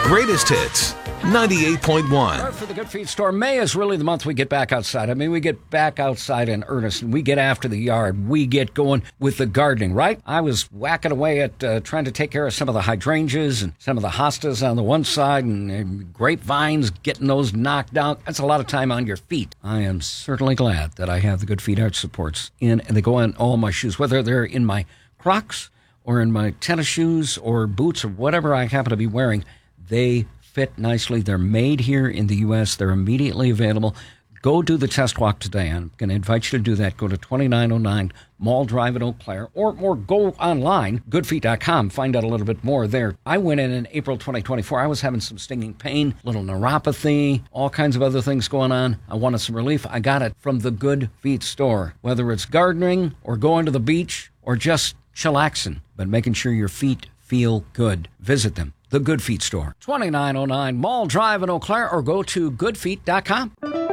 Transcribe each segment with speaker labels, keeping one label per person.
Speaker 1: Greatest Hits 98.1.
Speaker 2: For the Good Feet Store, May is really the month we get back outside. I mean, we get back outside in earnest, and we get after the yard. We get going with the gardening, right? I was whacking away at trying to take care of some of the hydrangeas and some of the hostas on the one side, and grapevines, getting those knocked out. That's a lot of time on your feet. I am certainly glad that I have the Good Feet arch supports in, and they go on all my shoes, whether they're in my Crocs or in my tennis shoes or boots or whatever I happen to be wearing. They fit nicely. They're made here in the U.S. They're immediately available. Go do the test walk today. I'm going to invite you to do that. Go to 2909 Mall Drive in Eau Claire or go online, goodfeet.com. Find out a little bit more there. I went in April 2024. I was having some stinging pain, little neuropathy, all kinds of other things going on. I wanted some relief. I got it from the Good Feet store. Whether it's gardening or going to the beach or just chillaxing, but making sure your feet feel good. Visit them. The Good Feet store, 2909 Mall Drive in Eau Claire, or go to goodfeet.com.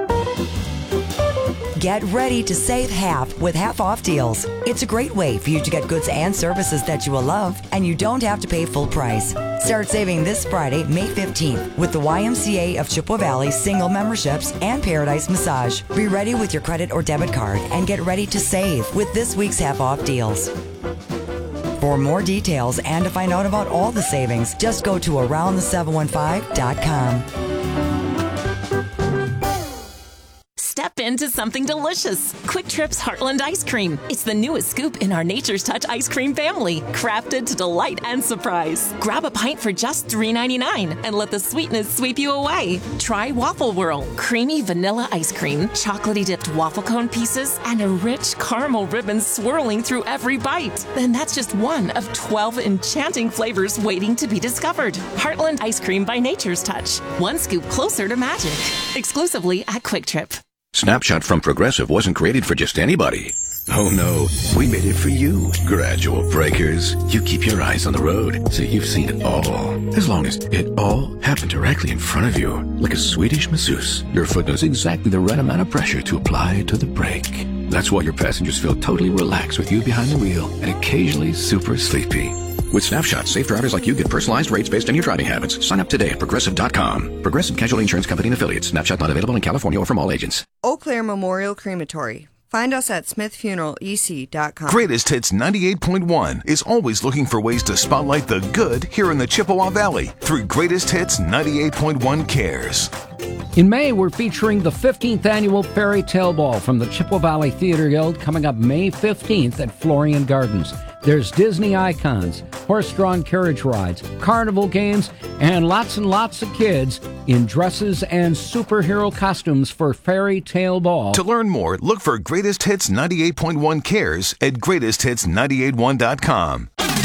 Speaker 3: Get ready to save half with half-off deals. It's a great way for you to get goods and services that you will love, and you don't have to pay full price. Start saving this Friday, May 15th, with the YMCA of Chippewa Valley single memberships and Paradise Massage. Be ready with your credit or debit card and get ready to save with this week's half-off deals. For more details and to find out about all the savings, just go to aroundthe715.com.
Speaker 4: Step into something delicious. Quick Trip's Heartland Ice Cream. It's the newest scoop in our Nature's Touch ice cream family, crafted to delight and surprise. Grab a pint for just $3.99 and let the sweetness sweep you away. Try Waffle Whirl, creamy vanilla ice cream, chocolatey dipped waffle cone pieces, and a rich caramel ribbon swirling through every bite. Then that's just one of 12 enchanting flavors waiting to be discovered. Heartland Ice Cream by Nature's Touch. One scoop closer to magic. Exclusively at Quick Trip.
Speaker 5: Snapshot from Progressive wasn't created for just anybody. Oh no, we made it for you. Gradual breakers. You keep your eyes on the road, so you've seen it all. As long as it all happened directly in front of you, like a Swedish masseuse, your foot knows exactly the right amount of pressure to apply to the brake. That's why your passengers feel totally relaxed with you behind the wheel and occasionally super sleepy. With Snapshot, safe drivers like you get personalized rates based on your driving habits. Sign up today at Progressive.com. Progressive Casualty Insurance Company and Affiliates. Snapshot not available in California or from all agents.
Speaker 6: Eau Claire Memorial Crematory. Find us at smithfuneralec.com.
Speaker 1: Greatest Hits 98.1 is always looking for ways to spotlight the good here in the Chippewa Valley through Greatest Hits 98.1 Cares.
Speaker 2: In May, we're featuring the 15th annual Fairy Tale Ball from the Chippewa Valley Theater Guild coming up May 15th at Florian Gardens. There's Disney icons, horse-drawn carriage rides, carnival games, and lots of kids in dresses and superhero costumes for Fairy Tale Ball.
Speaker 1: To learn more, look for Greatest Hits 98.1 Cares at greatesthits981.com.